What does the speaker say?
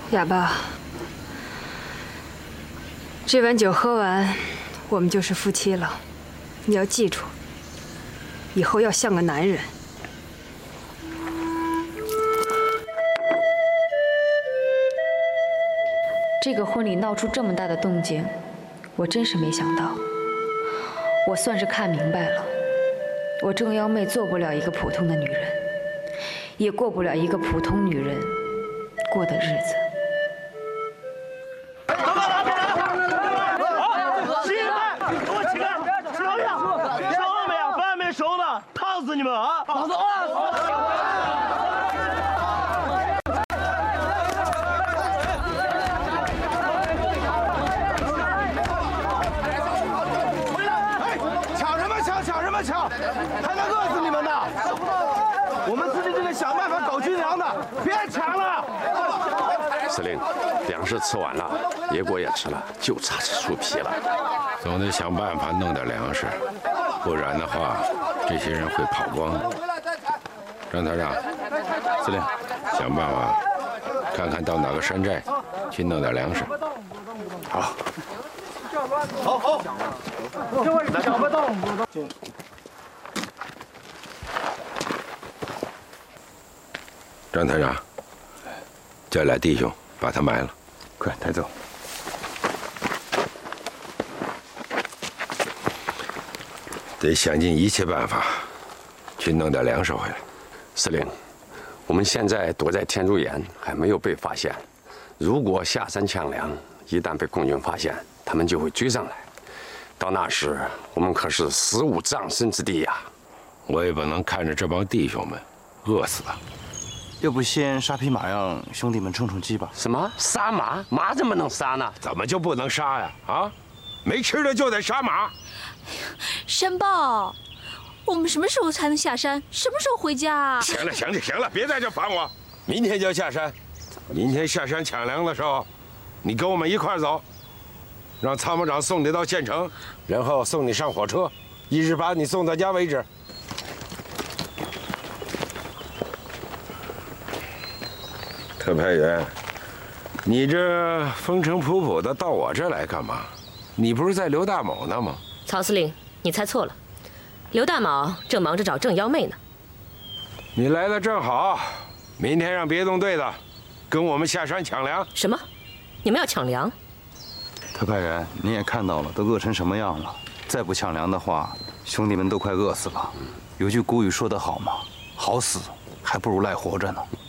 哑巴，这碗酒喝完，我们就是夫妻了。你要记住，以后要像个男人。 这个婚礼闹出这么大的动静，我真是没想到。我算是看明白了，我郑幺妹做不了一个普通的女人，也过不了一个普通女人过的日子。 新人们，给我起来！吃老药，熟了没有？饭没熟呢，烫死你们啊！老子饿死了！ 抢，还能饿死你们呢！我们自己这个想办法搞军粮的，别抢了！ 司令，粮食吃完了，野果也吃了，就差吃树皮了。 总得想办法弄点粮食，不然的话，这些人会跑光。张团长，司令，想办法看看到哪个山寨去弄点粮食。好。 好，来，小白道。 张团长，叫俩弟兄把他埋了， 快抬走。 得想尽一切办法去弄点粮食回来。 司令，我们现在躲在天竺岩，还没有被发现。如果下山抢粮，一旦被共军发现， 他们就会追上来，到那时我们可是死无葬身之地呀！ 我也不能看着这帮弟兄们饿死了。 要不先杀匹马，让兄弟们充充饥吧？ 什么杀马？马怎么能杀呢？ 怎么就不能杀呀？啊，没吃的就得杀马。 山豹，我们什么时候才能下山？什么时候回家啊？ 行了，别在这烦我。明天就下山，明天下山抢粮的时候，你跟我们一块儿走。 让参谋长送你到县城，然后送你上火车，一直把你送到家为止。特派员，你这风尘仆仆的到我这来干嘛？你不是在刘大某那吗？ 曹司令，你猜错了，刘大某正忙着找郑幺妹呢。 你来的正好，明天让别动队的跟我们下山抢粮。 什么？你们要抢粮？ 特派员，您也看到了，都饿成什么样了。再不抢粮的话，兄弟们都快饿死了。有句古语说得好嘛，好死还不如赖活着呢。